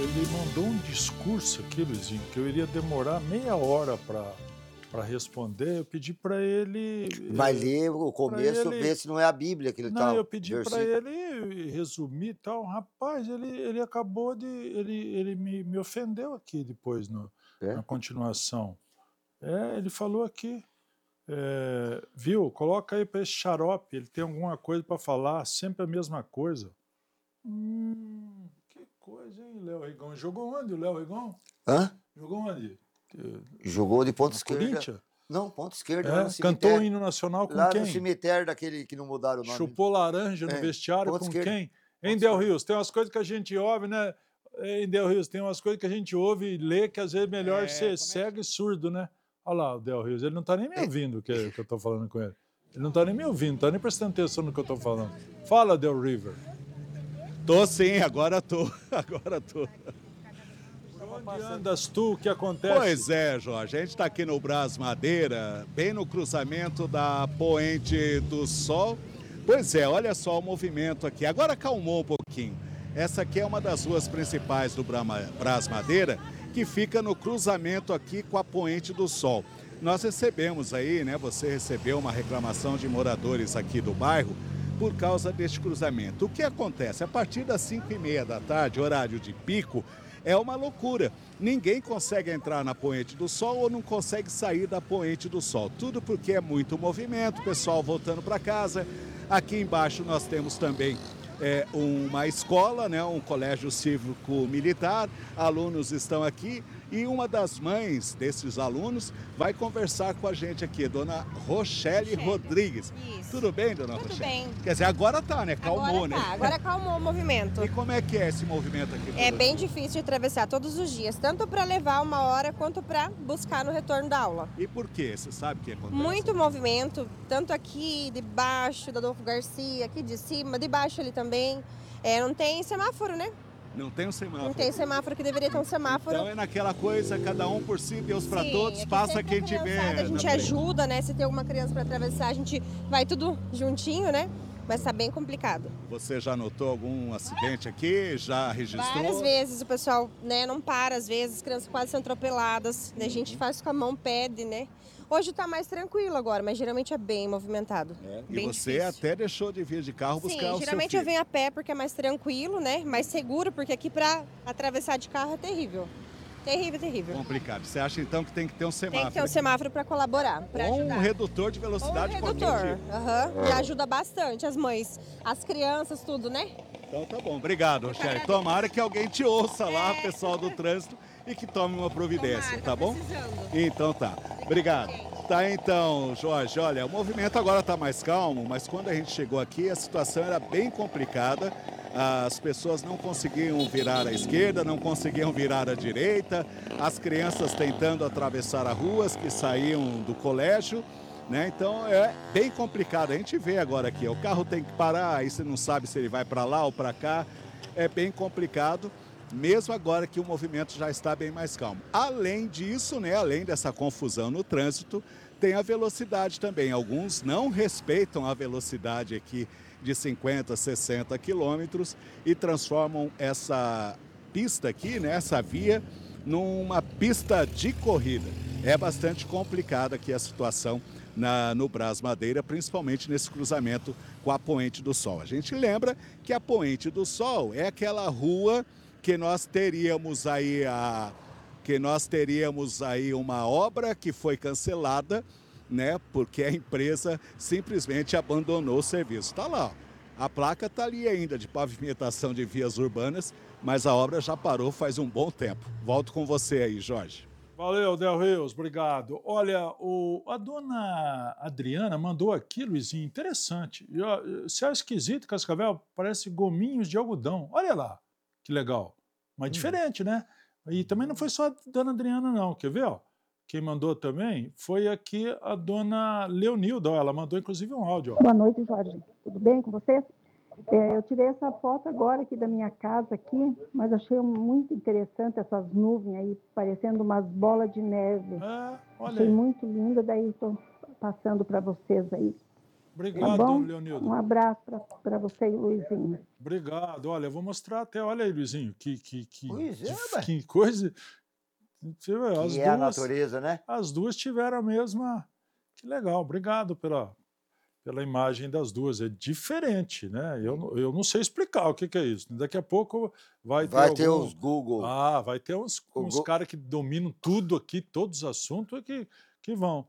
ele mandou um discurso aqui, Luizinho, que eu iria demorar meia hora para responder. Eu pedi para ele. Vai ler o Para começo, ele. ver se não é a Bíblia que ele Não, está, eu pedi para versículo. ele resumir e tal. Rapaz, ele acabou de. Ele me ofendeu aqui depois, É? na continuação. Ele falou aqui. Viu? Coloca aí para esse xarope, ele tem alguma coisa para falar, sempre a mesma coisa. Que coisa, hein, Léo Rigon? Jogou onde o Léo Rigon? Hã? Jogou onde? Jogou de ponta Na esquerda. Corinthians? Não, ponta esquerda, lá no Cantou o cemitério. hino nacional com Lá no quem? cemitério daquele que não mudaram o nome. Chupou laranja no vestiário ponta com esquerda. quem? Ponta Em Del esquerda. Rios, tem umas coisas que a gente ouve, né? Em Del Rios, tem umas coisas que a gente ouve e lê que às vezes é melhor ser cego e surdo, né? Olha lá o Del Rios, ele não tá nem me ouvindo o que eu tô falando com ele. Ele não tá nem me ouvindo, não tá nem prestando atenção no que eu tô falando. Fala, Del River. Tô sim, agora tô. Agora tô. Onde andas tu? O que acontece? Pois é, Jorge, a gente está aqui no Brás Madeira, bem no cruzamento da Poente do Sol. Pois é, olha só o movimento aqui. Agora acalmou um pouquinho. Essa aqui é uma das ruas principais do Brás Madeira, que fica no cruzamento aqui com a Poente do Sol. Nós recebemos aí, né? Você recebeu uma reclamação de moradores aqui do bairro por causa deste cruzamento. O que acontece? A partir das 5h30 da tarde, horário de pico, é uma loucura. Ninguém consegue entrar na Poente do Sol ou não consegue sair da Poente do Sol. Tudo porque é muito movimento, pessoal voltando para casa. Aqui embaixo nós temos também uma escola, né, um colégio cívico-militar. Alunos estão aqui e uma das mães desses alunos vai conversar com a gente aqui, dona Rochelle Rodrigues. Isso. Tudo bem, dona Tudo Rochelle? bem. Quer dizer, agora tá, né? Calmou, né? Agora acalmou o movimento. E como é que é esse movimento aqui? É bem difícil de atravessar todos os dias, tanto para levar uma hora quanto para buscar no retorno da aula. E por quê? Você sabe o que acontece? Muito movimento, tanto aqui debaixo da Adolfo Garcia, aqui de cima, debaixo ali também. Não tem semáforo, né? Não tem um semáforo. Não tem semáforo, que deveria ter um semáforo. Então é naquela coisa, cada um por si, Deus para todos, aqui passa sempre quem a tiver. criançada, a gente ajuda, né? Se tem alguma criança para atravessar, a gente vai tudo juntinho, né? Mas tá bem complicado. Você já notou algum acidente aqui? Já registrou? Várias vezes o pessoal, né, não para, às vezes as crianças quase são atropeladas, né? A gente faz com a mão, pede, né? Hoje tá mais tranquilo agora, mas geralmente é bem movimentado. E Bem você difícil. até deixou de vir de carro buscar o seu geralmente filho. eu venho a pé porque é mais tranquilo, né? Mais seguro, porque aqui para atravessar de carro é terrível. Terrível, terrível. Complicado. Você acha então que tem que ter um semáforo? Tem que ter um semáforo para colaborar, para Ou ajudar. um redutor de velocidade. Ou um qualquer redutor, tipo. que ajuda bastante as mães, as crianças, tudo, né? Então tá bom, obrigado, Rochelle. Tomara que alguém te ouça lá, pessoal do trânsito, e que tome uma providência, tá bom? Precisando. Então tá, obrigado. Tá então, Jorge, olha, o movimento agora está mais calmo, mas quando a gente chegou aqui a situação era bem complicada. As pessoas não conseguiam virar à esquerda, não conseguiam virar à direita, as crianças tentando atravessar as ruas que saíam do colégio, né? Então é bem complicado. A gente vê agora aqui, o carro tem que parar, aí você não sabe se ele vai para lá ou para cá. É bem complicado, mesmo agora que o movimento já está bem mais calmo. Além disso, né, além dessa confusão no trânsito, tem a velocidade também. Alguns não respeitam a velocidade aqui de 50, 60 quilômetros e transformam essa pista aqui, né, essa via, numa pista de corrida. É bastante complicada aqui a situação no Brás Madeira, principalmente nesse cruzamento com a Poente do Sol. A gente lembra que a Poente do Sol é aquela rua que nós teríamos aí uma obra que foi cancelada, né? Porque a empresa simplesmente abandonou o serviço. Está lá, ó. A placa está ali ainda de pavimentação de vias urbanas, mas a obra já parou faz um bom tempo. Volto com você aí, Jorge. Valeu, Del Rios, obrigado. Olha, a dona Adriana mandou aqui, Luizinho, interessante. Se é esquisito, Cascavel, parece gominhos de algodão. Olha lá, que legal. Mas diferente, né? E também não foi só a dona Adriana, não. Quer ver, ó? Quem mandou também foi aqui a dona Leonilda. Ó, ela mandou inclusive um áudio. Ó. Boa noite, Jorge. Tudo bem com você? Eu tirei essa foto agora aqui da minha casa aqui, mas achei muito interessante essas nuvens aí, parecendo umas bolas de neve. Olha achei aí. muito linda, daí estou passando para vocês aí. Obrigado, bom? dona Leonilda. Um abraço para você e o Luizinho. Obrigado. Olha, eu vou mostrar até. Olha aí, Luizinho, Pois é, ué. que coisa. Você vê, Que é a natureza, né? As duas tiveram a mesma. Que legal. Obrigado pela imagem das duas. É diferente, né? Eu não sei explicar o que é isso. Daqui a pouco vai ter os Google. vai ter uns caras que dominam tudo aqui, todos os assuntos que vão.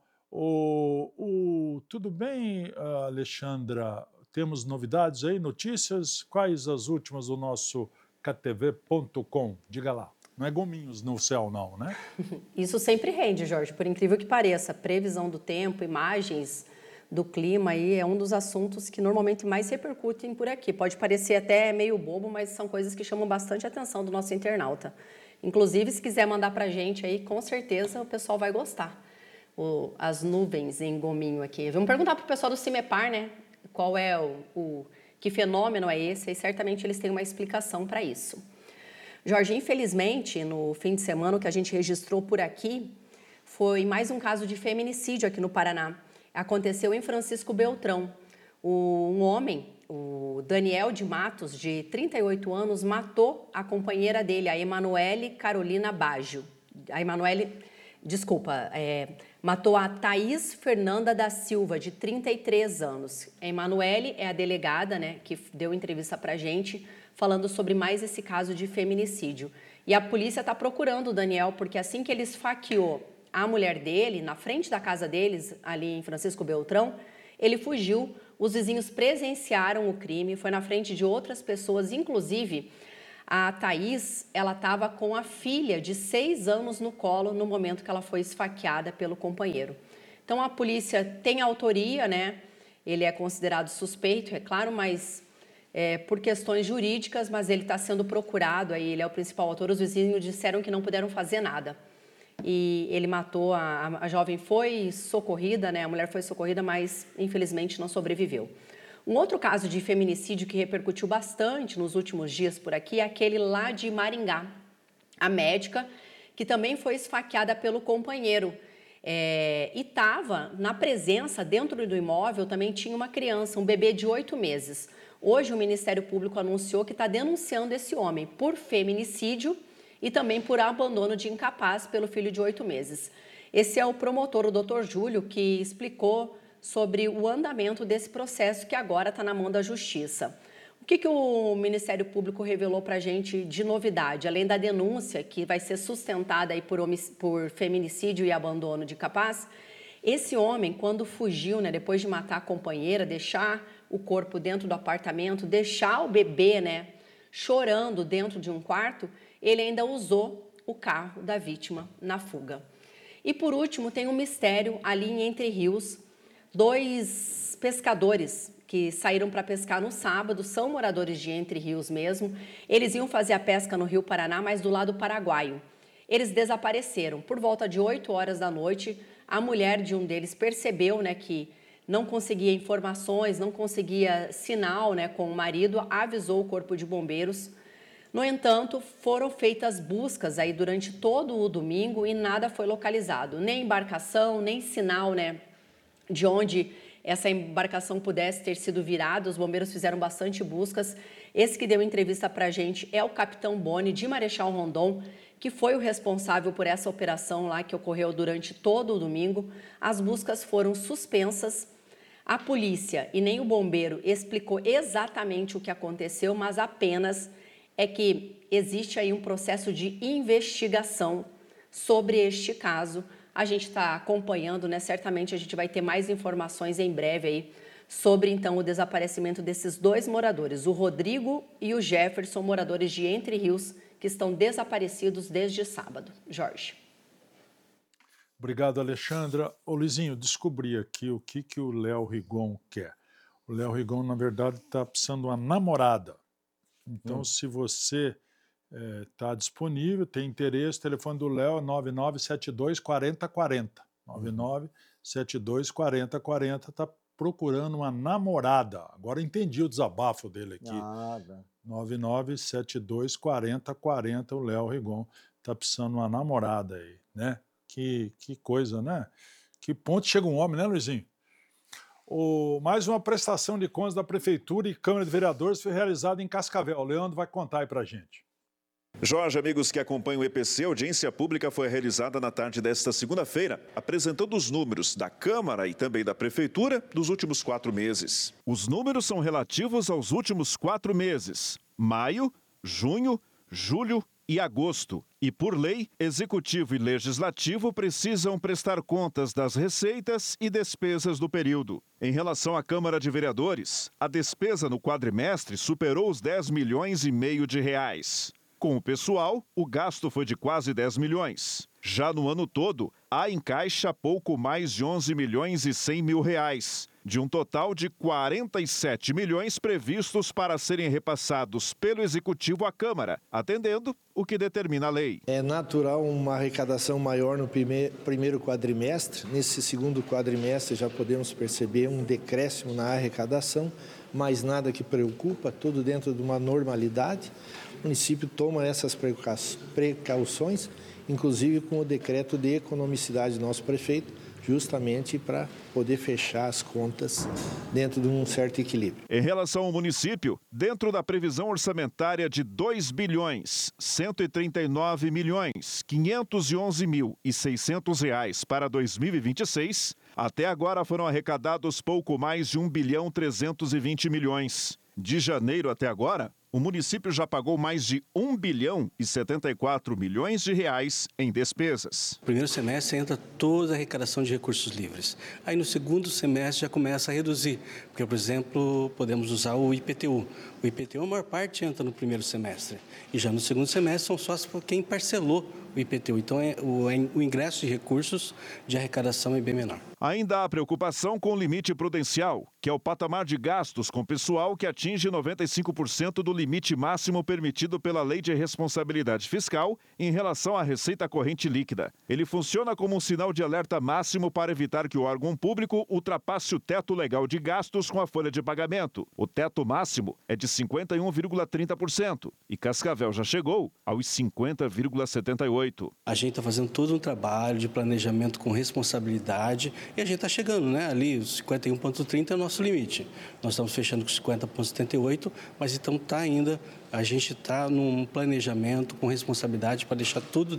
Tudo bem, Alexandra? Temos novidades aí, notícias? Quais as últimas do nosso ktv.com? Diga lá. Não é gominhos no céu, não, né? Isso sempre rende, Jorge, por incrível que pareça. Previsão do tempo, imagens do clima aí é um dos assuntos que normalmente mais repercutem por aqui. Pode parecer até meio bobo, mas são coisas que chamam bastante atenção do nosso internauta. Inclusive, se quiser mandar pra gente aí, com certeza o pessoal vai gostar. As nuvens em gominho aqui. Vamos perguntar pro pessoal do CIMEPAR, né? Qual é que fenômeno é esse? E certamente eles têm uma explicação para isso. Jorge, infelizmente, no fim de semana, o que a gente registrou por aqui foi mais um caso de feminicídio aqui no Paraná. Aconteceu em Francisco Beltrão. Um homem, o Daniel de Matos, de 38 anos, matou a companheira dele, a Emanuele Carolina Baggio. Matou a Thaís Fernanda da Silva, de 33 anos. A Emanuele é a delegada, né, que deu entrevista pra gente, falando sobre mais esse caso de feminicídio. E a polícia está procurando o Daniel, porque assim que ele esfaqueou a mulher dele, na frente da casa deles, ali em Francisco Beltrão, ele fugiu. Os vizinhos presenciaram o crime, foi na frente de outras pessoas, inclusive a Thaís, ela estava com a filha de 6 anos no colo no momento que ela foi esfaqueada pelo companheiro. Então a polícia tem autoria, né? Ele é considerado suspeito, é claro, mas por questões jurídicas, mas ele está sendo procurado, aí ele é o principal autor. Os vizinhos disseram que não puderam fazer nada. E ele matou, a jovem foi socorrida, né? A mulher foi socorrida, mas infelizmente não sobreviveu. Um outro caso de feminicídio que repercutiu bastante nos últimos dias por aqui é aquele lá de Maringá. A médica, que também foi esfaqueada pelo companheiro. E estava na presença, dentro do imóvel, também tinha uma criança, um bebê de 8 meses. Hoje o Ministério Público anunciou que está denunciando esse homem por feminicídio e também por abandono de incapaz pelo filho de 8 meses. Esse é o promotor, o Dr. Júlio, que explicou sobre o andamento desse processo que agora está na mão da Justiça. O que o Ministério Público revelou para a gente de novidade? Além da denúncia, que vai ser sustentada aí por feminicídio e abandono de incapaz, esse homem, quando fugiu, né, depois de matar a companheira, deixar o corpo dentro do apartamento, deixar o bebê, né, chorando dentro de um quarto, ele ainda usou o carro da vítima na fuga. E por último, tem um mistério ali em Entre Rios. 2 pescadores que saíram para pescar no sábado, são moradores de Entre Rios mesmo. Eles iam fazer a pesca no Rio Paraná, mas do lado paraguaio. Eles desapareceram. Por volta de 8 horas da noite, a mulher de um deles percebeu, né, que não conseguia informações, não conseguia sinal, né, com o marido, avisou o corpo de bombeiros. No entanto, foram feitas buscas aí durante todo o domingo e nada foi localizado. Nem embarcação, nem sinal, né, de onde essa embarcação pudesse ter sido virada. Os bombeiros fizeram bastante buscas. Esse que deu entrevista para a gente é o capitão Boni, de Marechal Rondon, que foi o responsável por essa operação lá que ocorreu durante todo o domingo. As buscas foram suspensas. A polícia e nem o bombeiro explicou exatamente o que aconteceu, mas apenas é que existe aí um processo de investigação sobre este caso. A gente está acompanhando, né? Certamente a gente vai ter mais informações em breve aí sobre, então, o desaparecimento desses 2 moradores, o Rodrigo e o Jefferson, moradores de Entre Rios, que estão desaparecidos desde sábado. Jorge. Obrigado, Alexandra. Ô, Luizinho, descobri aqui o que o Léo Rigon quer. O Léo Rigon, na verdade, está precisando de uma namorada. Então, se você está disponível, tem interesse, o telefone do Léo é 9972 4040. 9972 4040, está procurando uma namorada. Agora entendi o desabafo dele aqui. 9972 4040, o Léo Rigon está precisando de uma namorada aí, né? Que coisa, né? Que ponto chega um homem, né, Luizinho? Mais uma prestação de contas da Prefeitura e Câmara de Vereadores foi realizada em Cascavel. O Leandro vai contar aí pra gente. Jorge, amigos que acompanham o EPC, a audiência pública foi realizada na tarde desta segunda-feira, apresentando os números da Câmara e também da Prefeitura dos últimos 4 meses. Os números são relativos aos últimos 4 meses: maio, junho, julho e agosto. E, por lei, Executivo e Legislativo precisam prestar contas das receitas e despesas do período. Em relação à Câmara de Vereadores, a despesa no quadrimestre superou os 10 milhões e meio de reais. Com o pessoal, o gasto foi de quase 10 milhões. Já no ano todo, há em caixa pouco mais de 11 milhões e 100 mil reais, de um total de 47 milhões previstos para serem repassados pelo Executivo à Câmara, atendendo o que determina a lei. É natural uma arrecadação maior no primeiro quadrimestre. Nesse segundo quadrimestre já podemos perceber um decréscimo na arrecadação, mas nada que preocupa, tudo dentro de uma normalidade. O município toma essas precauções, inclusive com o decreto de economicidade do nosso prefeito, justamente para poder fechar as contas dentro de um certo equilíbrio. Em relação ao município, dentro da previsão orçamentária de 2 bilhões 139 milhões 511 mil e 600 reais para 2026, até agora foram arrecadados pouco mais de 1 bilhão 320 milhões. De janeiro até agora, o município já pagou mais de 1 bilhão e 74 milhões de reais em despesas. No primeiro semestre entra toda a arrecadação de recursos livres. Aí no segundo semestre já começa a reduzir, porque, por exemplo, podemos usar o IPTU. O IPTU, a maior parte entra no primeiro semestre. E já no segundo semestre são só quem parcelou o IPTU. Então, o ingresso de recursos de arrecadação é bem menor. Ainda há preocupação com o limite prudencial, que é o patamar de gastos com pessoal que atinge 95% do limite máximo permitido pela Lei de Responsabilidade Fiscal em relação à receita corrente líquida. Ele funciona como um sinal de alerta máximo para evitar que o órgão público ultrapasse o teto legal de gastos com a folha de pagamento. O teto máximo é de 51,30% e Cascavel já chegou aos 50,78%. A gente está fazendo todo um trabalho de planejamento com responsabilidade e a gente está chegando, né? Ali, os 51,30 é o nosso limite. Nós estamos fechando com 50,78, mas então a gente está num planejamento com responsabilidade para deixar tudo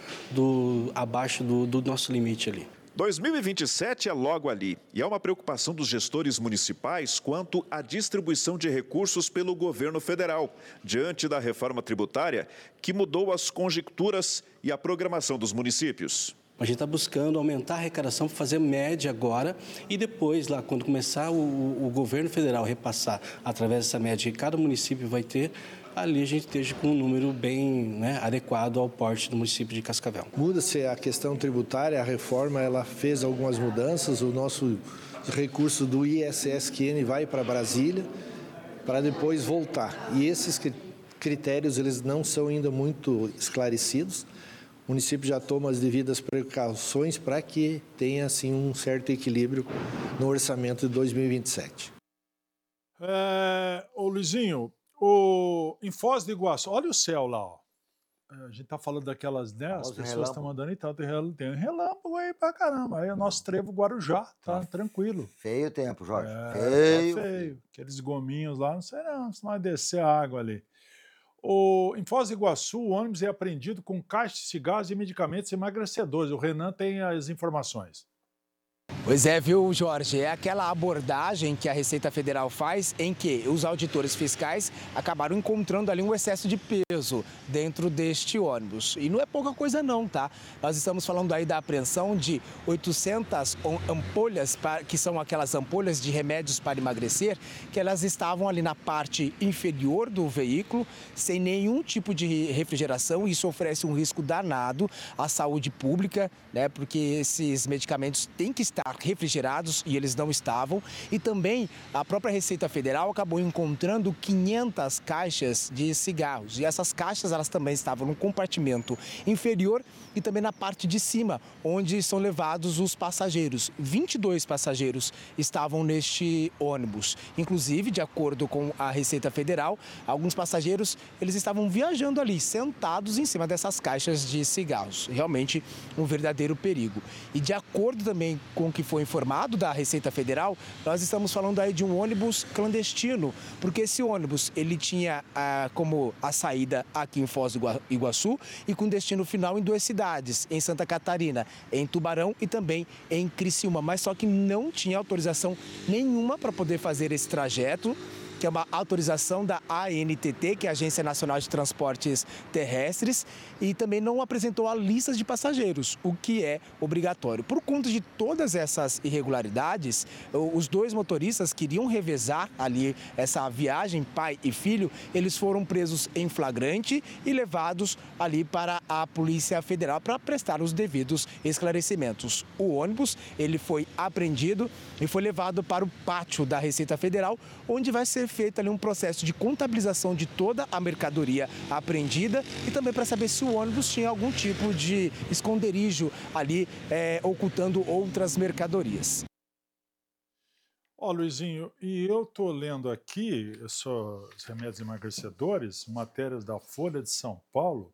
abaixo do nosso limite ali. 2027 é logo ali e é uma preocupação dos gestores municipais quanto à distribuição de recursos pelo governo federal, diante da reforma tributária que mudou as conjecturas e a programação dos municípios. A gente está buscando aumentar a arrecadação para fazer média agora e depois, lá quando começar o governo federal repassar através dessa média que cada município vai ter, ali a gente esteja com um número bem adequado ao porte do município de Cascavel. Muda-se a questão tributária, a reforma ela fez algumas mudanças, o nosso recurso do ISSQN vai para Brasília para depois voltar. E esses critérios eles não são ainda muito esclarecidos. O município já toma as devidas precauções para que tenha assim um certo equilíbrio no orçamento de 2027. Ô Luizinho, em Foz do Iguaçu, olha o céu lá, ó. A gente tá falando daquelas, né? As pessoas estão mandando e tal, tem um relâmpago aí pra caramba. Aí é o nosso trevo Guarujá, tá tranquilo. Feio o tempo, Jorge. Feio. Tá feio. Aqueles gominhos lá, não sei não, se vai descer a água ali. Em Foz do Iguaçu, o ônibus é apreendido com caixas de cigarros e medicamentos emagrecedores. O Renan tem as informações. Pois é, viu, Jorge? É aquela abordagem que a Receita Federal faz em que os auditores fiscais acabaram encontrando ali um excesso de peso dentro deste ônibus. E não é pouca coisa não, tá? Nós estamos falando aí da apreensão de 800 ampolhas, que são aquelas ampolhas de remédios para emagrecer, que elas estavam ali na parte inferior do veículo, sem nenhum tipo de refrigeração. Isso oferece um risco danado à saúde pública, né? Porque esses medicamentos têm que estar refrigerados e eles não estavam. E também a própria Receita Federal acabou encontrando 500 caixas de cigarros. E essas caixas elas também estavam no compartimento inferior e também na parte de cima, onde são levados os passageiros. 22 passageiros estavam neste ônibus. Inclusive, de acordo com a Receita Federal, alguns passageiros eles estavam viajando ali, sentados em cima dessas caixas de cigarros. Realmente um verdadeiro perigo. E de acordo também com o que foi informado da Receita Federal, nós estamos falando aí de um ônibus clandestino, porque esse ônibus ele tinha como a saída aqui em Foz do Iguaçu e com destino final em 2 cidades, em Santa Catarina, em Tubarão e também em Criciúma, mas só que não tinha autorização nenhuma para poder fazer esse trajeto, que é uma autorização da ANTT, que é a Agência Nacional de Transportes Terrestres, e também não apresentou a lista de passageiros, o que é obrigatório. Por conta de todas essas irregularidades, os 2 motoristas queriam revezar ali essa viagem, pai e filho, eles foram presos em flagrante e levados ali para a Polícia Federal para prestar os devidos esclarecimentos. O ônibus, ele foi apreendido e foi levado para o pátio da Receita Federal, onde vai ser feito ali um processo de contabilização de toda a mercadoria apreendida e também para saber se o ônibus tinha algum tipo de esconderijo ali ocultando outras mercadorias. Ó, Luizinho, e eu tô lendo aqui, os remédios emagrecedores, matérias da Folha de São Paulo,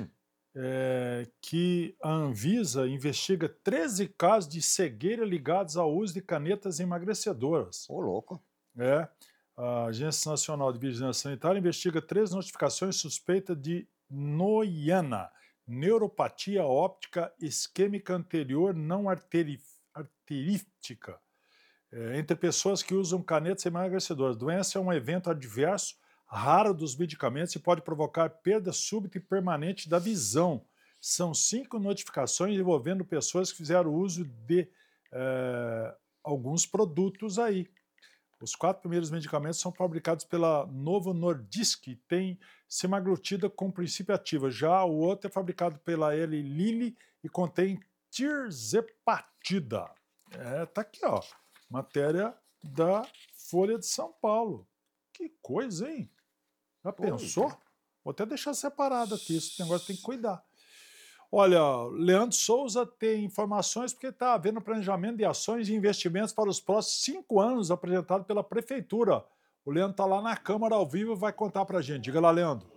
que a Anvisa investiga 13 casos de cegueira ligados ao uso de canetas emagrecedoras. Ô, louco. A Agência Nacional de Vigilância Sanitária investiga 3 notificações suspeitas de noiana, neuropatia óptica isquêmica anterior não arterítica, entre pessoas que usam canetas emagrecedoras. A doença é um evento adverso raro dos medicamentos e pode provocar perda súbita e permanente da visão. São 5 notificações envolvendo pessoas que fizeram uso de alguns produtos aí. Os 4 primeiros medicamentos são fabricados pela Novo Nordisk e tem semaglutida com princípio ativo. Já o outro é fabricado pela Eli Lilly e contém tirzepatida. Tá aqui, ó. Matéria da Folha de São Paulo. Que coisa, hein? Já pensou? Vou até deixar separado aqui. Esse negócio tem que cuidar. Olha, Leandro Souza tem informações porque está havendo planejamento de ações e investimentos para os próximos 5 anos apresentado pela Prefeitura. O Leandro está lá na Câmara ao vivo e vai contar para a gente. Diga lá, Leandro.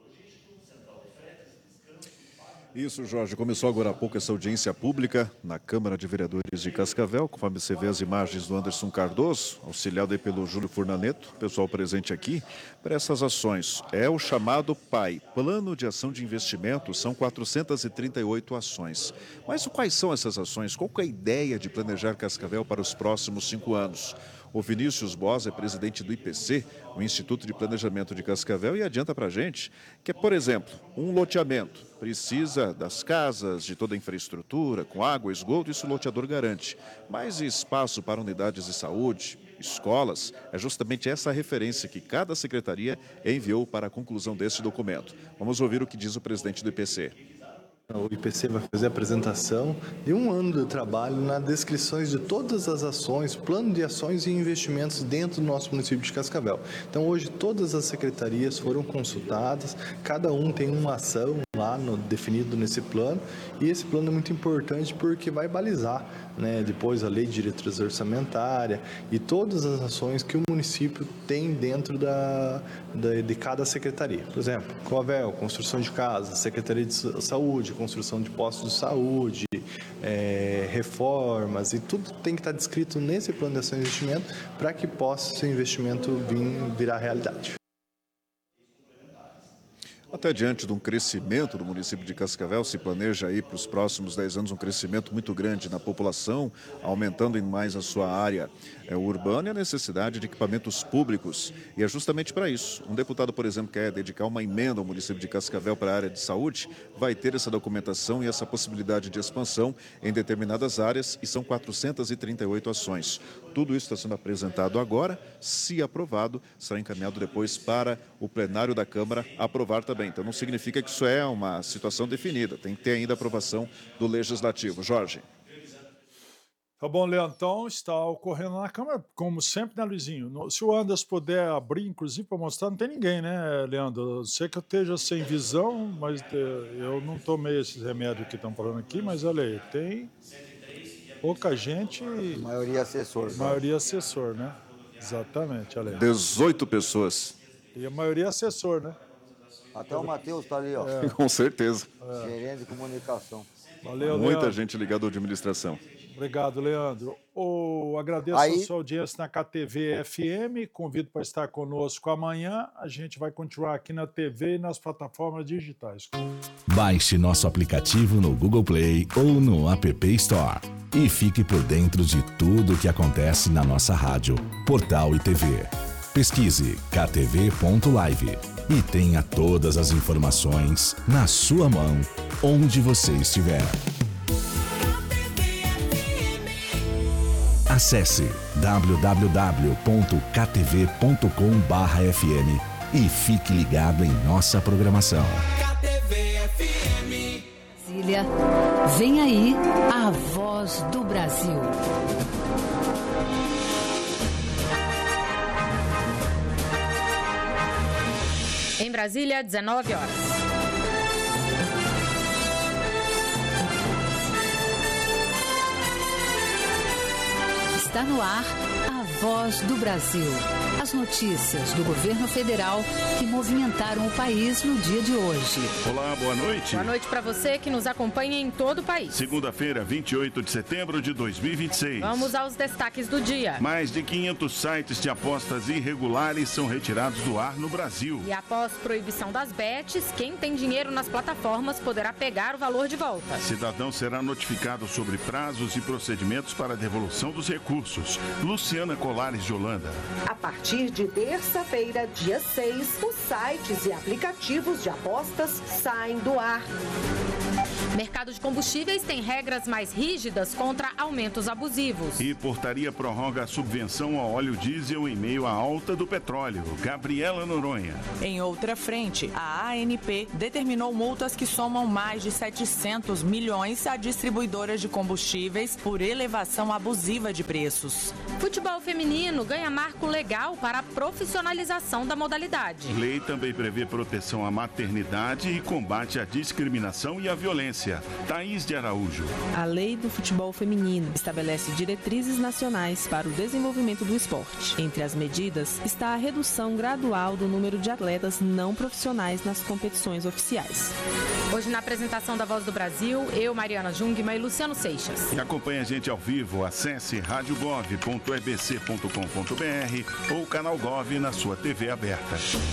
Isso, Jorge. Começou agora há pouco essa audiência pública na Câmara de Vereadores de Cascavel, conforme você vê as imagens do Anderson Cardoso, auxiliado aí pelo Júlio Furnaneto, pessoal presente aqui, para essas ações. É o chamado PAI, Plano de Ação de Investimento, são 438 ações. Mas quais são essas ações? Qual que é a ideia de planejar Cascavel para os próximos 5 anos? O Vinícius Bos é presidente do IPC, o Instituto de Planejamento de Cascavel, e adianta para a gente que, por exemplo, um loteamento precisa das casas, de toda a infraestrutura, com água, esgoto, isso o loteador garante. Mas espaço para unidades de saúde, escolas, é justamente essa referência que cada secretaria enviou para a conclusão desse documento. Vamos ouvir o que diz o presidente do IPC. O IPC vai fazer a apresentação de 1 ano de trabalho nas descrições de todas as ações, plano de ações e investimentos dentro do nosso município de Cascavel. Então, hoje, todas as secretarias foram consultadas, cada um tem uma ação lá definido nesse plano, e esse plano é muito importante porque vai balizar, depois a lei de diretriz orçamentária e todas as ações que o município tem dentro de cada secretaria. Por exemplo, Coavel, construção de casas, Secretaria de Saúde, construção de postos de saúde, reformas, e tudo tem que estar descrito nesse plano de ação e investimento para que possa esse investimento virar realidade. Até diante de um crescimento do município de Cascavel, se planeja aí para os próximos 10 anos um crescimento muito grande na população, aumentando em mais a sua área urbana e a necessidade de equipamentos públicos. E é justamente para isso. Um deputado, por exemplo, quer dedicar uma emenda ao município de Cascavel para a área de saúde, vai ter essa documentação e essa possibilidade de expansão em determinadas áreas, e são 438 ações. Tudo isso está sendo apresentado agora, se aprovado, será encaminhado depois para o plenário da Câmara aprovar também. Então não significa que isso é uma situação definida, tem que ter ainda a aprovação do Legislativo. Jorge. Tá bom, Leandro. Então está ocorrendo na Câmara, como sempre, né, Luizinho? Se o Anderson puder abrir, inclusive, para mostrar, não tem ninguém, né, Leandro? Eu sei que eu esteja sem visão, mas eu não tomei esses remédios que estão falando aqui, mas olha aí, tem pouca gente. Maioria assessor. Maioria assessor, né? Exatamente, olha aí. 18 pessoas. E a maioria assessor, né? Até o Matheus está ali, ó. Com certeza. Gerente de comunicação. Valeu, Muita Leandro. gente ligada à administração. Obrigado, Leandro. Agradeço a sua audiência na KTV FM. Convido para estar conosco amanhã. A gente vai continuar aqui na TV e nas plataformas digitais. Baixe nosso aplicativo no Google Play ou no App Store. E fique por dentro de tudo o que acontece na nossa rádio, portal e TV. Pesquise ktv.live e tenha todas as informações na sua mão, onde você estiver. Acesse www.ktv.com/fm e fique ligado em nossa programação. Brasília, vem aí a voz do Brasil. Em Brasília, 19 horas. Está no ar a Voz do Brasil. As notícias do governo federal que movimentaram o país no dia de hoje. Olá, boa noite. Boa noite para você que nos acompanha em todo o país. Segunda-feira, 28 de setembro de 2026. Vamos aos destaques do dia. Mais de 500 sites de apostas irregulares são retirados do ar no Brasil. E após proibição das bets, quem tem dinheiro nas plataformas poderá pegar o valor de volta. Cidadão será notificado sobre prazos e procedimentos para a devolução dos recursos. Luciana Colares de Holanda. A partir de terça-feira, dia 6, os sites e aplicativos de apostas saem do ar. Mercado de combustíveis tem regras mais rígidas contra aumentos abusivos. E portaria prorroga a subvenção ao óleo diesel em meio à alta do petróleo. Gabriela Noronha. Em outra frente, a ANP determinou multas que somam mais de 700 milhões a distribuidoras de combustíveis por elevação abusiva de preços. Futebol feminino ganha marco legal para a profissionalização da modalidade. Lei também prevê proteção à maternidade e combate à discriminação e à violência. Thaís de Araújo. A Lei do Futebol Feminino estabelece diretrizes nacionais para o desenvolvimento do esporte. Entre as medidas está a redução gradual do número de atletas não profissionais nas competições oficiais. Hoje, na apresentação da Voz do Brasil, eu, Mariana Jungmann e Luciano Seixas. E acompanhe a gente ao vivo, acesse radiogov.ebc.com.br ou canal Gov na sua TV aberta.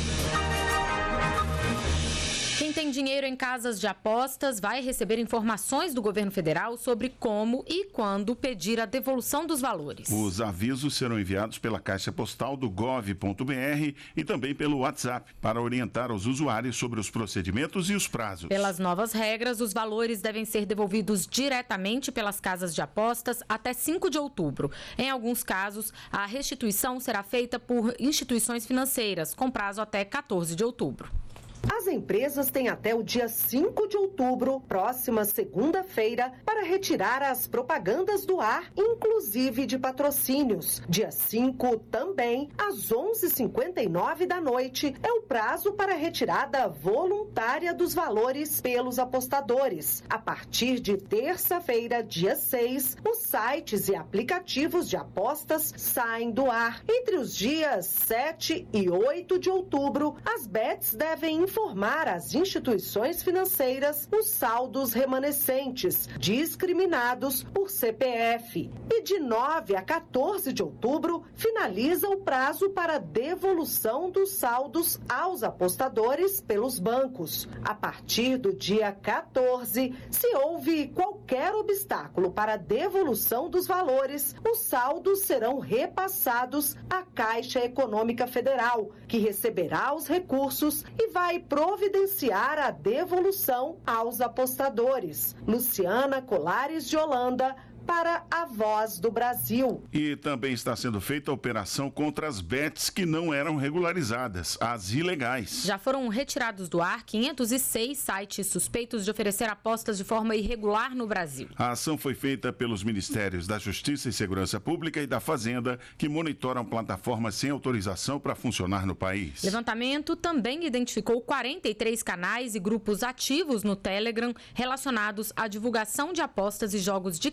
Quem tem dinheiro em casas de apostas vai receber informações do governo federal sobre como e quando pedir a devolução dos valores. Os avisos serão enviados pela caixa postal do gov.br e também pelo WhatsApp para orientar os usuários sobre os procedimentos e os prazos. Pelas novas regras, os valores devem ser devolvidos diretamente pelas casas de apostas até 5 de outubro. Em alguns casos, a restituição será feita por instituições financeiras, com prazo até 14 de outubro. As empresas têm até o dia 5 de outubro, próxima segunda-feira, para retirar as propagandas do ar, inclusive de patrocínios. Dia 5 também, às 11h59 da noite, é o prazo para retirada voluntária dos valores pelos apostadores. A partir de terça-feira, dia 6, os sites e aplicativos de apostas saem do ar. Entre os dias 7 e 8 de outubro, as bets devem informar às instituições financeiras os saldos remanescentes, discriminados por CPF. E de 9 a 14 de outubro, finaliza o prazo para devolução dos saldos aos apostadores pelos bancos. A partir do dia 14, se houve qualquer obstáculo para a devolução dos valores, os saldos serão repassados à Caixa Econômica Federal, que receberá os recursos e vai providenciar a devolução aos apostadores. Luciana Colares de Holanda, para a Voz do Brasil. E também está sendo feita a operação contra as bets que não eram regularizadas, as ilegais. Já foram retirados do ar 506 sites suspeitos de oferecer apostas de forma irregular no Brasil. A ação foi feita pelos Ministérios da Justiça e Segurança Pública e da Fazenda, que monitoram plataformas sem autorização para funcionar no país. O levantamento também identificou 43 canais e grupos ativos no Telegram relacionados à divulgação de apostas e jogos de cassino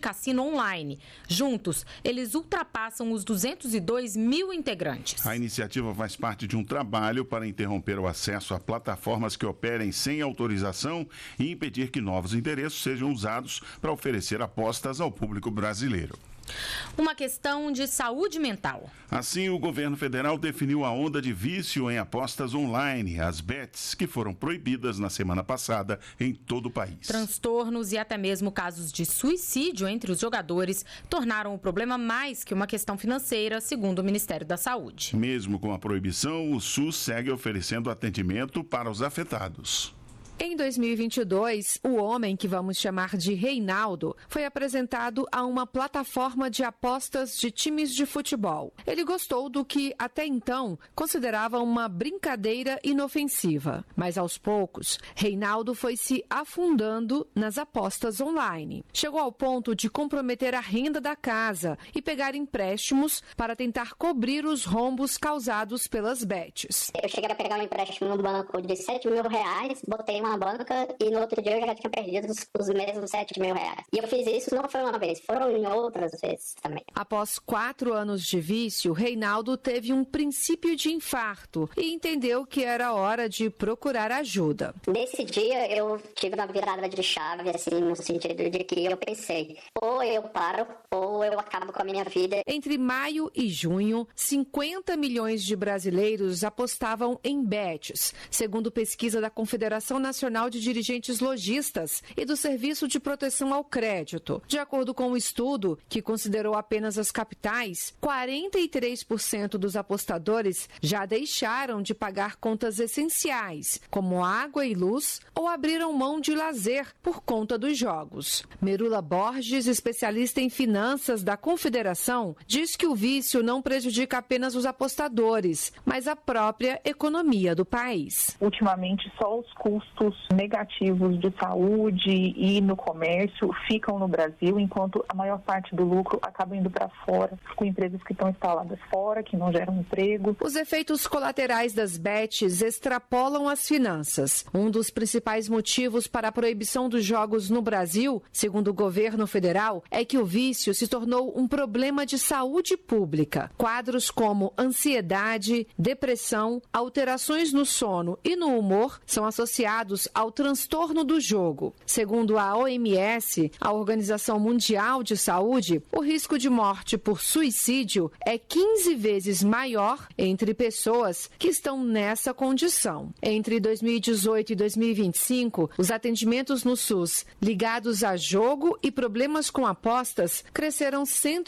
online. Juntos, eles ultrapassam os 202 mil integrantes. A iniciativa faz parte de um trabalho para interromper o acesso a plataformas que operem sem autorização e impedir que novos endereços sejam usados para oferecer apostas ao público brasileiro. Uma questão de saúde mental. Assim, o governo federal definiu a onda de vício em apostas online, as bets, que foram proibidas na semana passada em todo o país. Transtornos e até mesmo casos de suicídio entre os jogadores tornaram o problema mais que uma questão financeira, segundo o Ministério da Saúde. Mesmo com a proibição, o SUS segue oferecendo atendimento para os afetados. Em 2022, o homem que vamos chamar de Reinaldo foi apresentado a uma plataforma de apostas de times de futebol. Ele gostou do que, até então, considerava uma brincadeira inofensiva. Mas, aos poucos, Reinaldo foi se afundando nas apostas online. Chegou ao ponto de comprometer a renda da casa e pegar empréstimos para tentar cobrir os rombos causados pelas bets. Eu cheguei a pegar um empréstimo no banco de R$7 mil, botei uma banca e no outro dia eu já tinha perdido os mesmos R$7 mil. E eu fiz isso não foi uma vez, foram em outras vezes também. Após 4 anos de vício, Reinaldo teve um princípio de infarto e entendeu que era hora de procurar ajuda. Nesse dia eu tive uma virada de chave, assim, no sentido de que eu pensei, ou eu paro ou eu acabo com a minha vida. Entre maio e junho, 50 milhões de brasileiros apostavam em bets, segundo pesquisa da Confederação Nacional de Dirigentes Lojistas e do Serviço de Proteção ao Crédito. De acordo com o estudo, que considerou apenas as capitais, 43% dos apostadores já deixaram de pagar contas essenciais, como água e luz, ou abriram mão de lazer por conta dos jogos. Merula Borges, especialista em finanças da Confederação, diz que o vício não prejudica apenas os apostadores, mas a própria economia do país. Ultimamente, só os custos negativos de saúde e no comércio ficam no Brasil, enquanto a maior parte do lucro acaba indo para fora, com empresas que estão instaladas fora, que não geram emprego. Os efeitos colaterais das bets extrapolam as finanças. Um dos principais motivos para a proibição dos jogos no Brasil, segundo o governo federal, é que o vício se tornou um problema de saúde pública. Quadros como ansiedade, depressão, alterações no sono e no humor são associados ao transtorno do jogo. Segundo a OMS, a Organização Mundial de Saúde, o risco de morte por suicídio é 15 vezes maior entre pessoas que estão nessa condição. Entre 2018 e 2025, os atendimentos no SUS ligados a jogo e problemas com apostas cresceram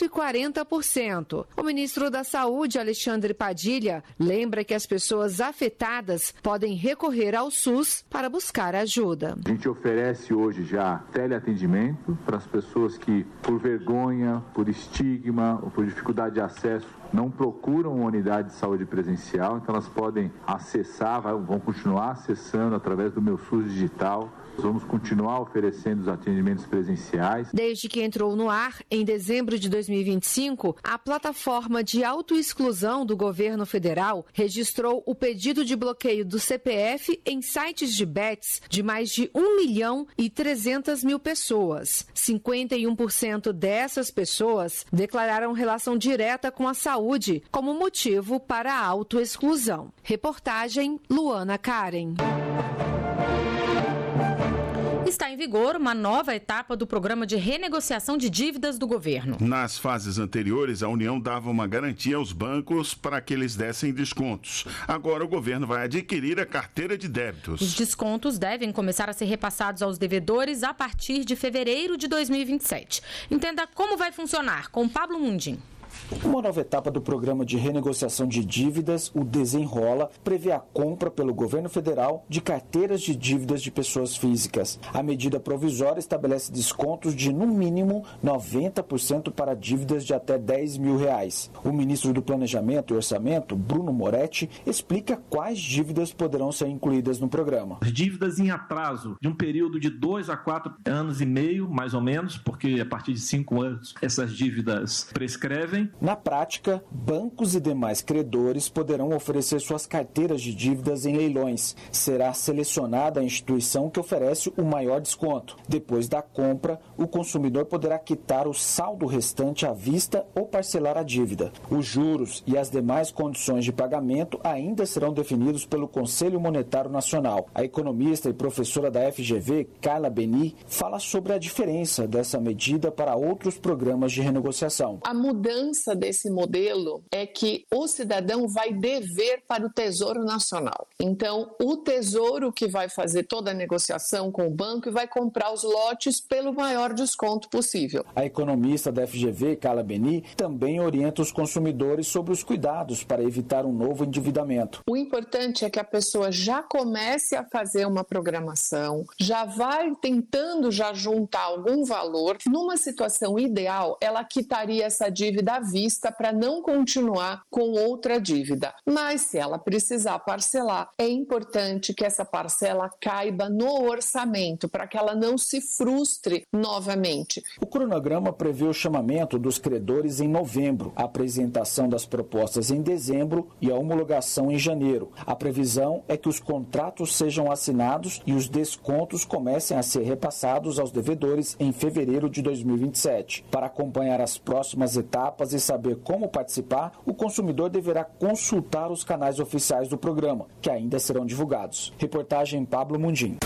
140%. O ministro da Saúde, Alexandre Padilha, lembra que as pessoas afetadas podem recorrer ao SUS para buscar ajuda. A gente oferece hoje já teleatendimento para as pessoas que, por vergonha, por estigma ou por dificuldade de acesso, não procuram uma unidade de saúde presencial, então elas podem acessar, vão continuar acessando através do Meu SUS Digital. Vamos continuar oferecendo os atendimentos presenciais. Desde que entrou no ar, em dezembro de 2025, a plataforma de autoexclusão do governo federal registrou o pedido de bloqueio do CPF em sites de bets de mais de 1.300.000 pessoas. 51% dessas pessoas declararam relação direta com a saúde como motivo para a autoexclusão. Reportagem Luana Karen. Está em vigor uma nova etapa do programa de renegociação de dívidas do governo. Nas fases anteriores, a União dava uma garantia aos bancos para que eles dessem descontos. Agora o governo vai adquirir a carteira de débitos. Os descontos devem começar a ser repassados aos devedores a partir de fevereiro de 2027. Entenda como vai funcionar com Pablo Mundim. Uma nova etapa do programa de renegociação de dívidas, o Desenrola, prevê a compra pelo governo federal de carteiras de dívidas de pessoas físicas. A medida provisória estabelece descontos de, no mínimo, 90% para dívidas de até R$10 mil. O ministro do Planejamento e Orçamento, Bruno Moretti, explica quais dívidas poderão ser incluídas no programa. As dívidas em atraso, de um período de 2 a 4 anos e meio, mais ou menos, porque a partir de 5 anos essas dívidas prescrevem. Presidente. Na prática, bancos e demais credores poderão oferecer suas carteiras de dívidas em leilões. Será selecionada a instituição que oferece o maior desconto. Depois da compra, o consumidor poderá quitar o saldo restante à vista ou parcelar a dívida. Os juros e as demais condições de pagamento ainda serão definidos pelo Conselho Monetário Nacional. A economista e professora da FGV, Carla Beni, fala sobre a diferença dessa medida para outros programas de renegociação. A mudança desse modelo é que o cidadão vai dever para o Tesouro Nacional. Então, o Tesouro que vai fazer toda a negociação com o banco e vai comprar os lotes pelo maior desconto possível. A economista da FGV, Carla Beni, também orienta os consumidores sobre os cuidados para evitar um novo endividamento. O importante é que a pessoa já comece a fazer uma programação, já vai tentando já juntar algum valor. Numa situação ideal, ela quitaria essa dívida à vista para não continuar com outra dívida. Mas se ela precisar parcelar, é importante que essa parcela caiba no orçamento para que ela não se frustre novamente. O cronograma prevê o chamamento dos credores em novembro, a apresentação das propostas em dezembro e a homologação em janeiro. A previsão é que os contratos sejam assinados e os descontos comecem a ser repassados aos devedores em fevereiro de 2027. Para acompanhar as próximas etapas e saber como participar, o consumidor deverá consultar os canais oficiais do programa, que ainda serão divulgados. Reportagem Pablo Mundim.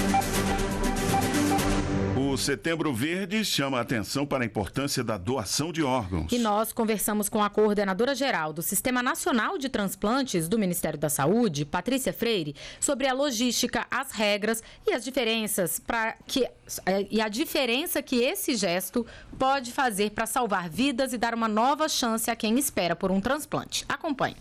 O Setembro Verde chama a atenção para a importância da doação de órgãos. E nós conversamos com a coordenadora-geral do Sistema Nacional de Transplantes do Ministério da Saúde, Patrícia Freire, sobre a logística, as regras e as diferenças a diferença que esse gesto pode fazer para salvar vidas e dar uma nova chance a quem espera por um transplante. Acompanhe.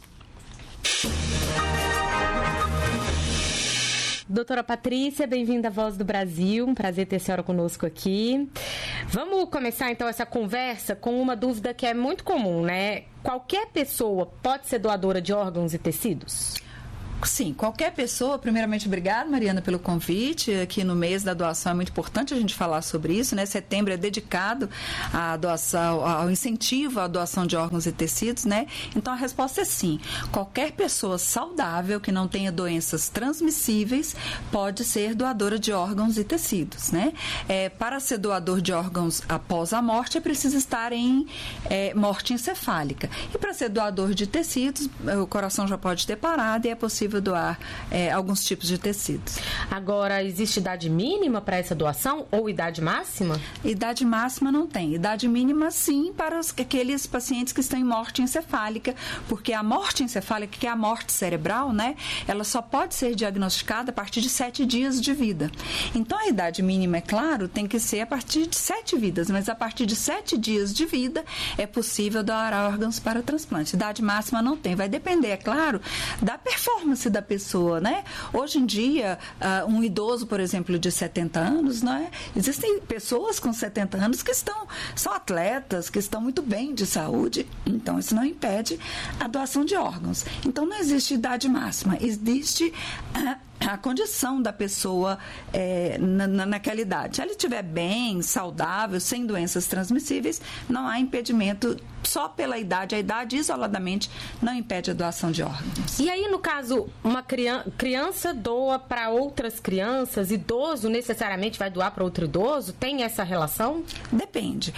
Doutora Patrícia, bem-vinda à Voz do Brasil, um prazer ter a senhora conosco aqui. Vamos começar então essa conversa com uma dúvida que é muito comum, né? Qualquer pessoa pode ser doadora de órgãos e tecidos? Sim, qualquer pessoa. Primeiramente, obrigada, Mariana, pelo convite. Aqui no mês da doação é muito importante a gente falar sobre isso, né? Setembro é dedicado à doação, ao incentivo à doação de órgãos e tecidos, né? Então, a resposta é sim. Qualquer pessoa saudável que não tenha doenças transmissíveis pode ser doadora de órgãos e tecidos, né? Para ser doador de órgãos após a morte, é preciso estar em morte encefálica. E para ser doador de tecidos, o coração já pode ter parado e é possível doar alguns tipos de tecidos. Agora, existe idade mínima para essa doação ou idade máxima? Idade máxima não tem. Idade mínima, sim, para aqueles pacientes que estão em morte encefálica, porque a morte encefálica, que é a morte cerebral, né, ela só pode ser diagnosticada a partir de 7 dias de vida. Então, a idade mínima, é claro, tem que ser a partir de 7 vidas, mas a partir de 7 dias de vida é possível doar órgãos para transplante. Idade máxima não tem. Vai depender, é claro, da performance da pessoa, né? Hoje em dia, um idoso, por exemplo, de 70 anos, né? Existem pessoas com 70 anos que são atletas, que estão muito bem de saúde, então isso não impede a doação de órgãos. Então não existe idade máxima, existe a condição da pessoa naquela idade. Se ela estiver bem, saudável, sem doenças transmissíveis, não há impedimento só pela idade. A idade, isoladamente, não impede a doação de órgãos. E aí, no caso, uma criança doa para outras crianças, idoso necessariamente vai doar para outro idoso? Tem essa relação? Depende.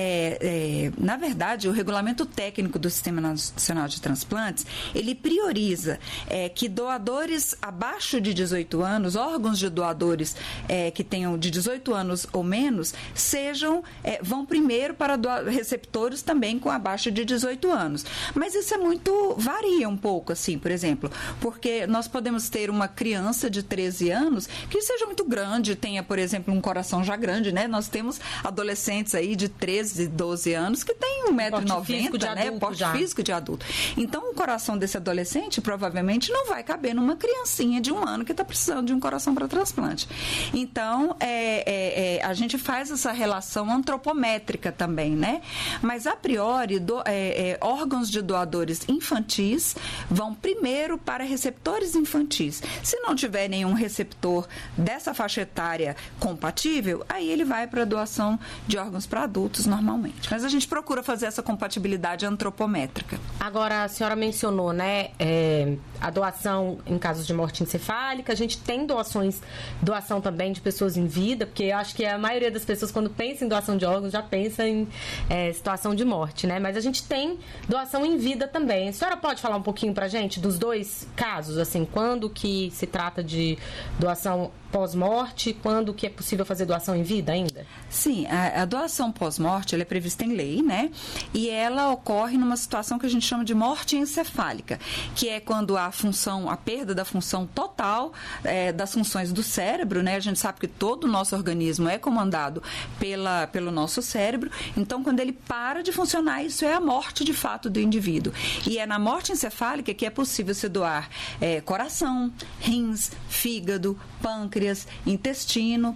Na verdade, o regulamento técnico do Sistema Nacional de Transplantes, ele prioriza que doadores abaixo de 18 anos, órgãos de doadores que tenham de 18 anos ou menos, vão primeiro para receptores também com abaixo de 18 anos. Mas isso varia um pouco, assim, por exemplo, porque nós podemos ter uma criança de 13 anos que seja muito grande, tenha, por exemplo, um coração já grande, né? Nós temos adolescentes aí de 13, 12 anos que tem 1,90 m, né? Porte físico de adulto. Então, o coração desse adolescente provavelmente não vai caber numa criancinha de 1 ano fulano que está precisando de um coração para transplante. Então, a gente faz essa relação antropométrica também, né? Mas, a priori, órgãos de doadores infantis vão primeiro para receptores infantis. Se não tiver nenhum receptor dessa faixa etária compatível, aí ele vai para a doação de órgãos para adultos normalmente. Mas a gente procura fazer essa compatibilidade antropométrica. Agora, a senhora mencionou, né, a doação em casos de morte encefálica. A gente tem doação também de pessoas em vida, porque eu acho que a maioria das pessoas, quando pensa em doação de órgãos, já pensa em situação de morte, né? Mas a gente tem doação em vida também. A senhora pode falar um pouquinho pra gente dos dois casos, assim, quando que se trata de doação pós-morte, quando que é possível fazer doação em vida ainda? Sim, a doação pós-morte, ela é prevista em lei, né? E ela ocorre numa situação que a gente chama de morte encefálica, que é quando a perda da função total das funções do cérebro, né? A gente sabe que todo o nosso organismo é comandado pelo nosso cérebro, então quando ele para de funcionar, isso é a morte de fato do indivíduo. E é na morte encefálica que é possível se doar coração, rins, fígado, pâncreas, intestino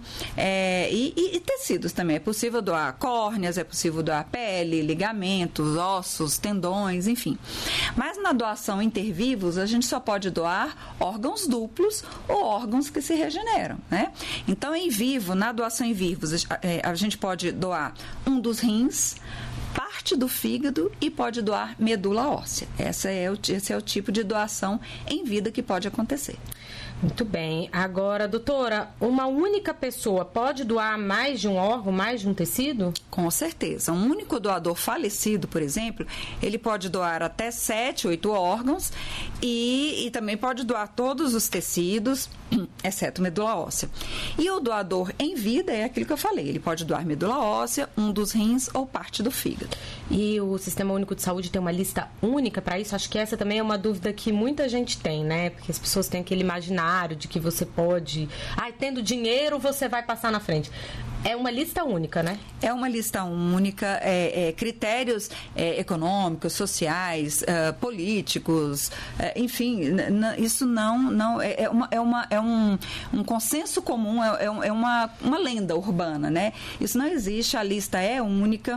e tecidos também. É possível doar córneas, é possível doar pele, ligamentos, ossos, tendões, enfim. Mas na doação intervivos, a gente só pode doar órgãos duplos ou órgãos que se regeneram, né? Então, em vivo, na doação em vivos, a gente pode doar um dos rins, parte do fígado e pode doar medula óssea. Esse é o tipo de doação em vida que pode acontecer. Muito bem. Agora, doutora, uma única pessoa pode doar mais de um órgão, mais de um tecido? Com certeza. Um único doador falecido, por exemplo, ele pode doar até 7, 8 órgãos e também pode doar todos os tecidos, exceto medula óssea. E o doador em vida é aquilo que eu falei. Ele pode doar medula óssea, um dos rins ou parte do fígado. E o Sistema Único de Saúde tem uma lista única para isso? Acho que essa também é uma dúvida que muita gente tem, né? Porque as pessoas têm aquele imaginário de que você pode... tendo dinheiro, você vai passar na frente. É uma lista única, né? É uma lista única, critérios econômicos, sociais, políticos, enfim, isso não é um consenso comum, é uma lenda urbana, né? Isso não existe, a lista é única,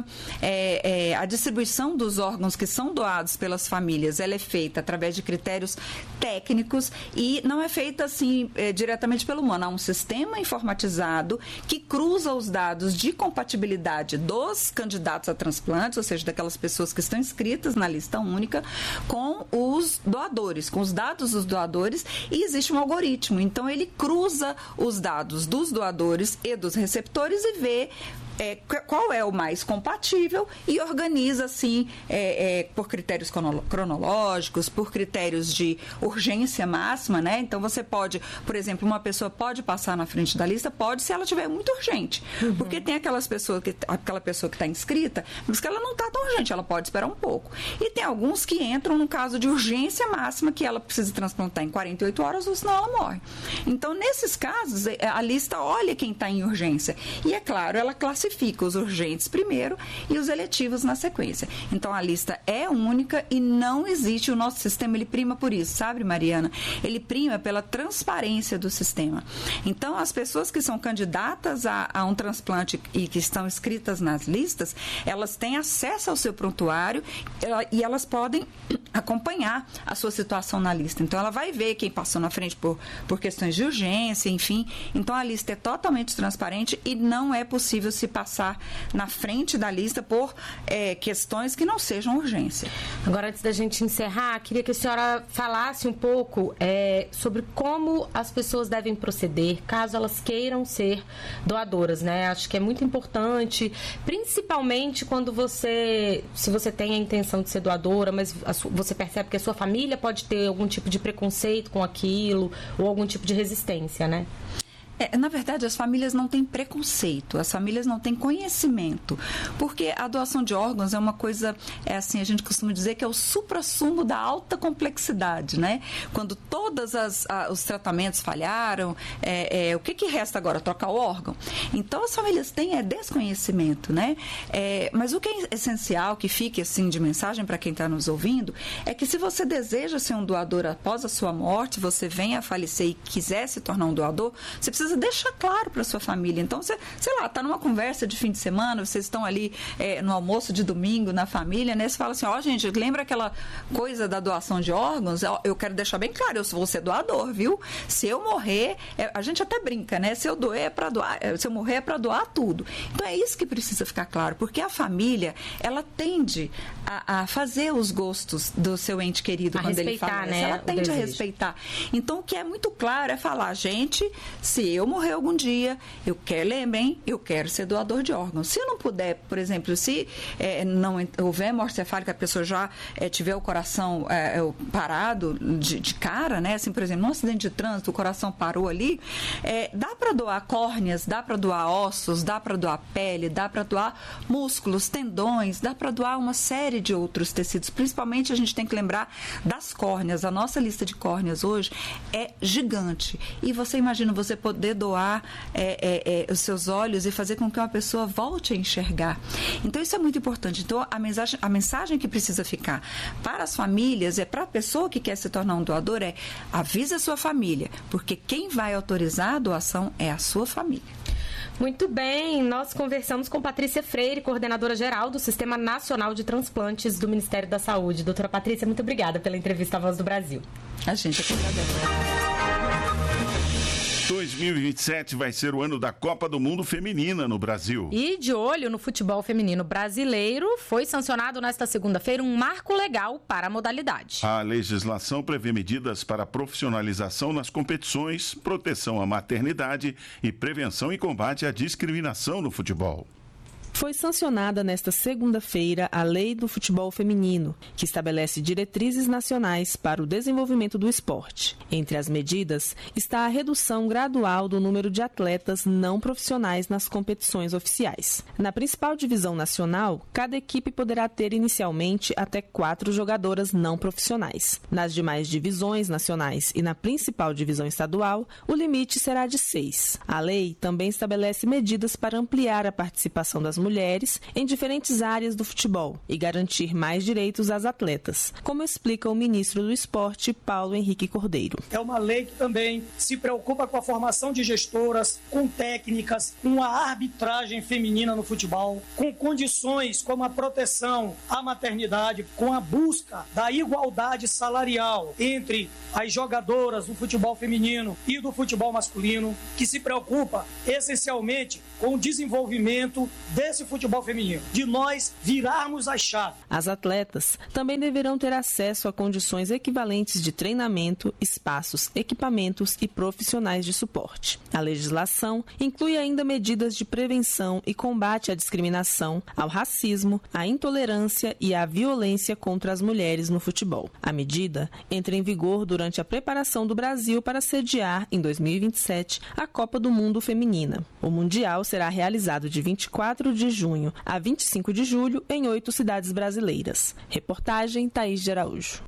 a distribuição dos órgãos que são doados pelas famílias, ela é feita através de critérios técnicos e não é feita assim diretamente pelo humano, há um sistema informatizado que cruza os dados de compatibilidade dos candidatos a transplantes, ou seja, daquelas pessoas que estão inscritas na lista única, com os doadores, com os dados dos doadores, e existe um algoritmo. Então, ele cruza os dados dos doadores e dos receptores e vê qual é o mais compatível e organiza, assim, por critérios cronológicos, por critérios de urgência máxima, né? Então, você pode, por exemplo, uma pessoa pode passar na frente da lista, pode, se ela tiver muito urgente. Porque tem aquela pessoa que está inscrita, mas que ela não está tão urgente, ela pode esperar um pouco. E tem alguns que entram no caso de urgência máxima, que ela precisa transplantar em 48 horas, ou senão ela morre. Então, nesses casos, a lista olha quem está em urgência. E, é claro, ela classifica os urgentes primeiro e os eletivos na sequência. Então, a lista é única e não existe, o nosso sistema, ele prima por isso, sabe, Mariana? Ele prima pela transparência do sistema. Então, as pessoas que são candidatas a um transplante e que estão inscritas nas listas, elas têm acesso ao seu prontuário e elas podem acompanhar a sua situação na lista. Então, ela vai ver quem passou na frente por questões de urgência, enfim. Então, a lista é totalmente transparente e não é possível se passar na frente da lista por questões que não sejam urgência. Agora, antes da gente encerrar, queria que a senhora falasse um pouco sobre como as pessoas devem proceder caso elas queiram ser doadoras, né? Acho que é muito importante, principalmente quando se você tem a intenção de ser doadora, mas você percebe que a sua família pode ter algum tipo de preconceito com aquilo ou algum tipo de resistência, né? Na verdade, as famílias não têm preconceito, as famílias não têm conhecimento, porque a doação de órgãos é uma coisa, assim, a gente costuma dizer que é o suprassumo da alta complexidade, né? Quando todos os tratamentos falharam, o que resta agora? Trocar o órgão? Então, as famílias têm desconhecimento, né? Mas o que é essencial, que fique assim de mensagem para quem está nos ouvindo, é que se você deseja ser um doador após a sua morte, você venha a falecer e quiser se tornar um doador, você precisa deixar claro para sua família. Então, você, sei lá, está numa conversa de fim de semana, vocês estão ali no almoço de domingo, na família, né? Você fala assim, gente, lembra aquela coisa da doação de órgãos? Eu quero deixar bem claro, eu vou ser doador, viu? Se eu morrer, a gente até brinca, né? Se eu morrer é para doar tudo. Então, é isso que precisa ficar claro, porque a família, ela tende a fazer os gostos do seu ente querido quando ele falece, né? Ela tende a respeitar. Então, o que é muito claro é falar, gente, se eu morrer algum dia, lembrem, eu quero ser doador de órgãos. Se eu não puder, por exemplo, se não houver morte cefálica, a pessoa já tiver o coração parado de cara, né? Assim, por exemplo, num acidente de trânsito, o coração parou ali, dá para doar córneas, dá para doar ossos, dá para doar pele, dá para doar músculos, tendões, dá para doar uma série de outros tecidos. Principalmente a gente tem que lembrar das córneas. A nossa lista de córneas hoje é gigante. E você imagina você poder doar os seus olhos e fazer com que uma pessoa volte a enxergar. Então, isso é muito importante. Então, a mensagem que precisa ficar para as famílias, para a pessoa que quer se tornar um doador, avise a sua família, porque quem vai autorizar a doação é a sua família. Muito bem, nós conversamos com Patrícia Freire, coordenadora geral do Sistema Nacional de Transplantes do Ministério da Saúde. Doutora Patrícia, muito obrigada pela entrevista à Voz do Brasil. A gente aqui agradece. 2027 vai ser o ano da Copa do Mundo Feminina no Brasil. E de olho no futebol feminino brasileiro, foi sancionado nesta segunda-feira um marco legal para a modalidade. A legislação prevê medidas para profissionalização nas competições, proteção à maternidade e prevenção e combate à discriminação no futebol. Foi sancionada nesta segunda-feira a Lei do Futebol Feminino, que estabelece diretrizes nacionais para o desenvolvimento do esporte. Entre as medidas está a redução gradual do número de atletas não profissionais nas competições oficiais. Na principal divisão nacional, cada equipe poderá ter inicialmente até 4 jogadoras não profissionais. Nas demais divisões nacionais e na principal divisão estadual, o limite será de 6. A lei também estabelece medidas para ampliar a participação das mulheres em diferentes áreas do futebol e garantir mais direitos às atletas, como explica o ministro do Esporte, Paulo Henrique Cordeiro. É uma lei que também se preocupa com a formação de gestoras, com técnicas, com a arbitragem feminina no futebol, com condições como a proteção à maternidade, com a busca da igualdade salarial entre as jogadoras do futebol feminino e do futebol masculino, que se preocupa essencialmente com o desenvolvimento desse futebol feminino, de nós virarmos a chave. As atletas também deverão ter acesso a condições equivalentes de treinamento, espaços, equipamentos e profissionais de suporte. A legislação inclui ainda medidas de prevenção e combate à discriminação, ao racismo, à intolerância e à violência contra as mulheres no futebol. A medida entra em vigor durante a preparação do Brasil para sediar, em 2027, a Copa do Mundo Feminina. O Mundial será realizado de 24 de junho a 25 de julho em 8 cidades brasileiras. Reportagem Thaís de Araújo.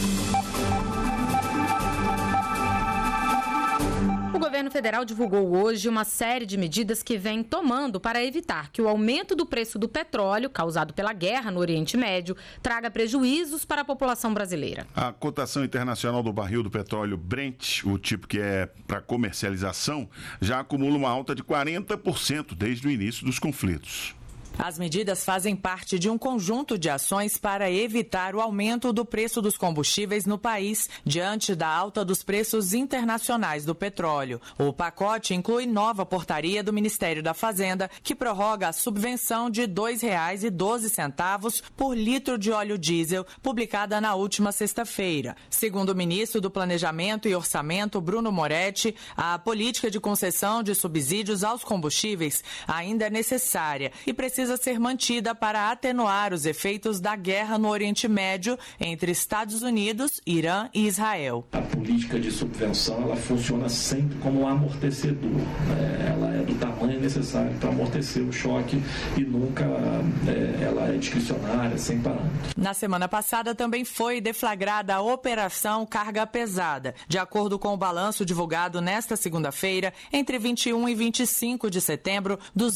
O governo federal divulgou hoje uma série de medidas que vem tomando para evitar que o aumento do preço do petróleo, causado pela guerra no Oriente Médio, traga prejuízos para a população brasileira. A cotação internacional do barril do petróleo Brent, o tipo que é para comercialização, já acumula uma alta de 40% desde o início dos conflitos. As medidas fazem parte de um conjunto de ações para evitar o aumento do preço dos combustíveis no país diante da alta dos preços internacionais do petróleo. O pacote inclui nova portaria do Ministério da Fazenda, que prorroga a subvenção de R$ 2,12 por litro de óleo diesel, publicada na última sexta-feira. Segundo o ministro do Planejamento e Orçamento, Bruno Moretti, a política de concessão de subsídios aos combustíveis ainda é necessária e precisa precisa ser mantida para atenuar os efeitos da guerra no Oriente Médio entre Estados Unidos, Irã e Israel. A política de subvenção ela funciona sempre como um amortecedor, né? Ela é do tamanho necessário para amortecer o choque e nunca ela é discricionária, sem parâmetro. Na semana passada também foi deflagrada a Operação Carga Pesada. De acordo com o balanço divulgado nesta segunda-feira, entre 21 e 25 de setembro,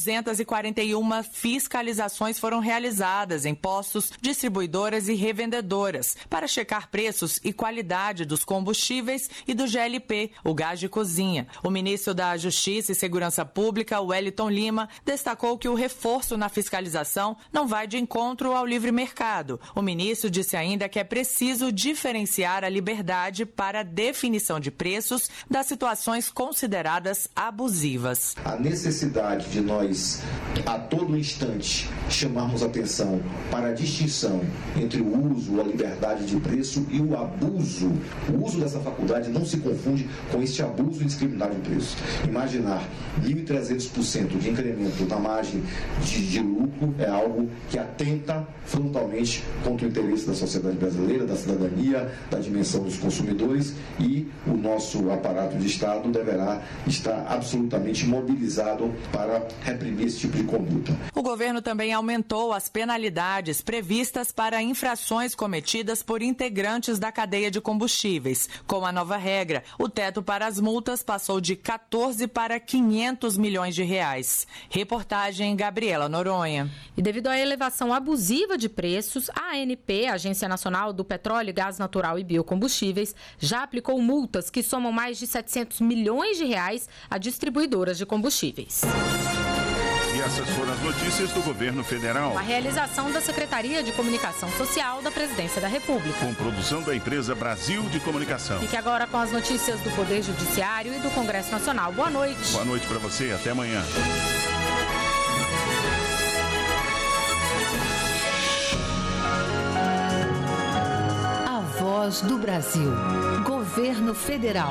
241 fiscalizações foram realizadas em postos, distribuidoras e revendedoras para checar preços e qualidade dos combustíveis e do GLP, o gás de cozinha. O ministro da Justiça e Segurança Pública, Wellington Lima, destacou que o reforço na fiscalização não vai de encontro ao livre mercado. O ministro disse ainda que é preciso diferenciar a liberdade para a definição de preços das situações consideradas abusivas. A necessidade de nós, a todo instante, chamarmos atenção para a distinção entre o uso, a liberdade de preço e o abuso. O uso dessa faculdade não se confunde com este abuso indiscriminado de preço. Imaginar 1.300% de incremento na margem de lucro é algo que atenta frontalmente contra o interesse da sociedade brasileira, da cidadania, da dimensão dos consumidores, e o nosso aparato de Estado deverá estar absolutamente mobilizado para reprimir esse tipo de conduta. O governo também aumentou as penalidades previstas para infrações cometidas por integrantes da cadeia de combustíveis. Com a nova regra, o teto para as multas passou de 14 para 500 milhões de reais. Reportagem Gabriela Noronha. E devido à elevação abusiva de preços, a ANP, a Agência Nacional do Petróleo, Gás Natural e Biocombustíveis, já aplicou multas que somam mais de 700 milhões de reais a distribuidoras de combustíveis. E essas foram as notícias do governo federal. A realização da Secretaria de Comunicação Social da Presidência da República. Com produção da empresa Brasil de Comunicação. Fique agora com as notícias do Poder Judiciário e do Congresso Nacional. Boa noite. Boa noite para você. Até amanhã. A Voz do Brasil. Governo Federal.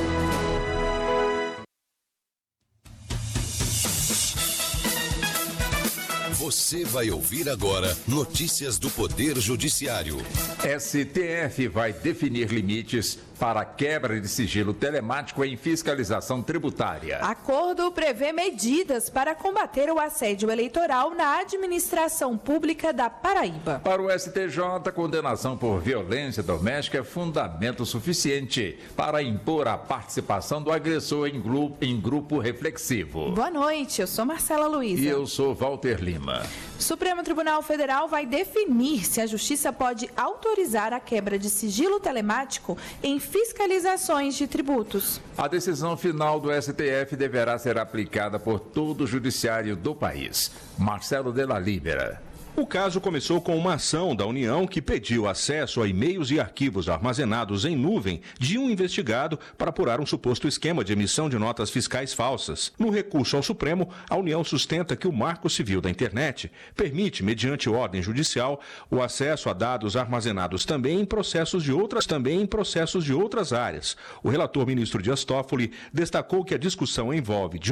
Você vai ouvir agora notícias do Poder Judiciário. STF vai definir limites para a quebra de sigilo telemático em fiscalização tributária. Acordo prevê medidas para combater o assédio eleitoral na administração pública da Paraíba. Para o STJ, condenação por violência doméstica é fundamento suficiente para impor a participação do agressor em grupo reflexivo. Boa noite, eu sou Marcela Luiza. E eu sou Walter Lima. Supremo Tribunal Federal vai definir se a Justiça pode autorizar a quebra de sigilo telemático em fiscalizações de tributos. A decisão final do STF deverá ser aplicada por todo o judiciário do país. Marcelo de la Libera. O caso começou com uma ação da União que pediu acesso a e-mails e arquivos armazenados em nuvem de um investigado para apurar um suposto esquema de emissão de notas fiscais falsas. No recurso ao Supremo, a União sustenta que o Marco Civil da Internet permite, mediante ordem judicial, o acesso a dados armazenados também em processos de outras áreas. O relator ministro Dias Toffoli destacou que a discussão envolve